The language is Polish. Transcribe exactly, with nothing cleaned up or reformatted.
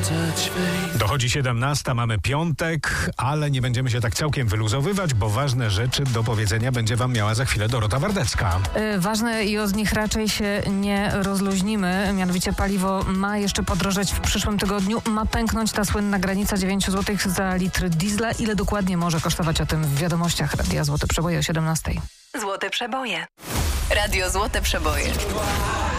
Dochodzi siedemnasta, mamy piątek, ale nie będziemy się tak całkiem wyluzowywać, bo ważne rzeczy do powiedzenia będzie wam miała za chwilę Dorota Wardecka. Yy, ważne i od nich raczej się nie rozluźnimy. Mianowicie paliwo ma jeszcze podrożeć w przyszłym tygodniu. Ma pęknąć ta słynna granica dziewięć złotych za litr diesla. Ile dokładnie może kosztować, o tym w wiadomościach Radia Złote Przeboje o siedemnastej. Złote Przeboje. Radio Złote Przeboje.